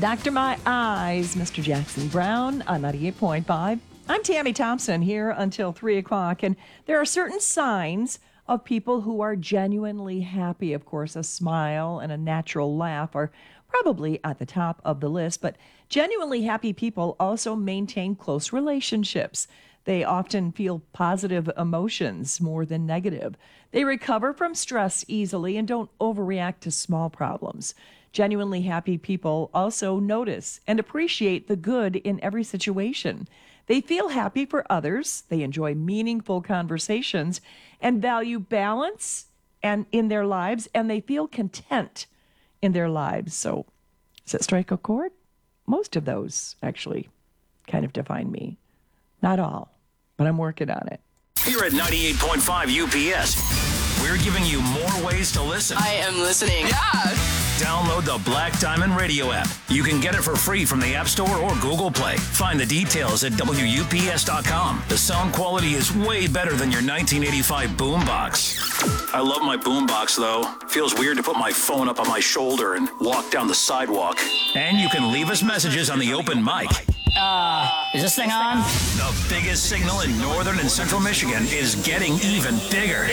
Dr. My Eyes, Mr. Jackson Brown on 98.5. I'm Tammy Thompson here until 3 o'clock, and there are certain signs of people who are genuinely happy. Of course, a smile and a natural laugh are probably at the top of the list, but genuinely happy people also maintain close relationships. They often feel positive emotions more than negative. They recover from stress easily and don't overreact to small problems. Genuinely happy people also notice and appreciate the good in every situation. They feel happy for others, they enjoy meaningful conversations, and value balance and in their lives, and they feel content in their lives. So, does it strike a chord? Most of those actually kind of define me. Not all, but I'm working on it. Here at 98.5 UPS, we're giving you more ways to listen. I am listening. Yeah. Download the Black Diamond Radio app. You can get it for free from the App Store or Google Play. Find the details at WUPS.com. The sound quality is way better than your 1985 boombox. I love my boombox, though. Feels weird to put my phone up on my shoulder and walk down the sidewalk. And you can leave us messages on the open mic. Is this thing on? The biggest signal in northern and central Michigan is getting even bigger.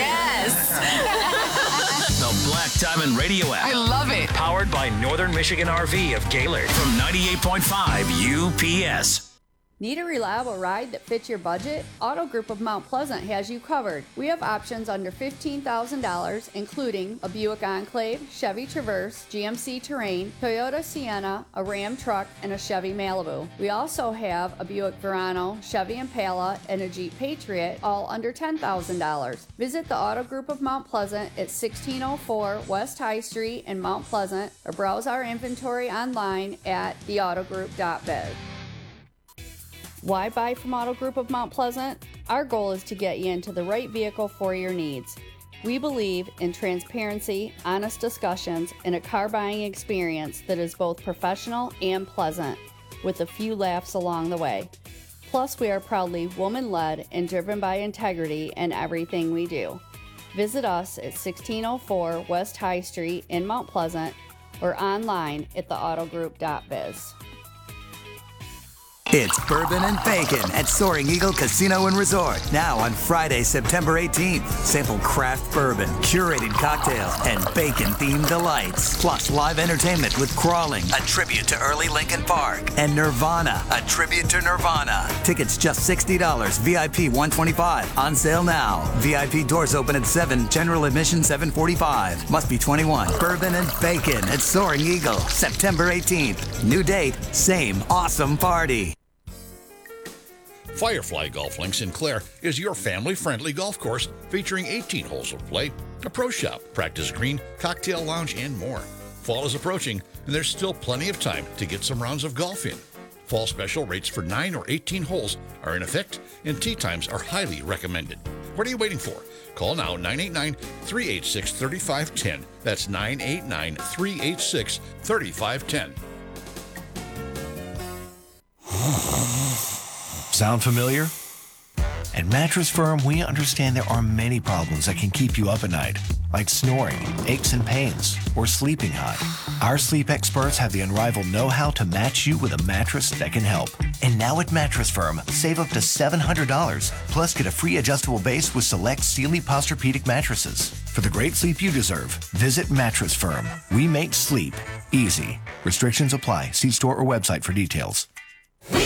Yes. The Black Diamond Radio app. I love it. Powered by Northern Michigan RV of Gaylord from 98.5 UPS. Need a reliable ride that fits your budget? Auto Group of Mount Pleasant has you covered. We have options under $15,000, including a Buick Enclave, Chevy Traverse, GMC Terrain, Toyota Sienna, a Ram truck, and a Chevy Malibu. We also have a Buick Verano, Chevy Impala, and a Jeep Patriot, all under $10,000. Visit the Auto Group of Mount Pleasant at 1604 West High Street in Mount Pleasant, or browse our inventory online at theautogroup.biz. Why buy from Auto Group of Mount Pleasant? Our goal is to get you into the right vehicle for your needs. We believe in transparency, honest discussions, and a car buying experience that is both professional and pleasant, with a few laughs along the way. Plus, we are proudly woman-led and driven by integrity in everything we do. Visit us at 1604 West High Street in Mount Pleasant or online at theautogroup.biz. It's Bourbon and Bacon at Soaring Eagle Casino and Resort. Now on Friday, September 18th. Sample craft bourbon, curated cocktails, and bacon-themed delights. Plus live entertainment with Crawling, a tribute to early Lincoln Park, and Nirvana, a tribute to Nirvana. Tickets just $60, VIP $125. On sale now. VIP doors open at 7, general admission $745. Must be 21. Bourbon and Bacon at Soaring Eagle, September 18th. New date, same awesome party. Firefly Golf Links in Clare is your family-friendly golf course featuring 18 holes of play, a pro shop, practice green, cocktail lounge, and more. Fall is approaching, and there's still plenty of time to get some rounds of golf in. Fall special rates for 9 or 18 holes are in effect, and tee times are highly recommended. What are you waiting for? Call now 989-386-3510. That's 989-386-3510. Sound familiar? At Mattress Firm, we understand there are many problems that can keep you up at night, like snoring, aches and pains, or sleeping hot. Our sleep experts have the unrivaled know-how to match you with a mattress that can help. And now at Mattress Firm, save up to $700, plus get a free adjustable base with select Sealy Posturepedic mattresses. For the great sleep you deserve, visit Mattress Firm. We make sleep easy. Restrictions apply. See store or website for details.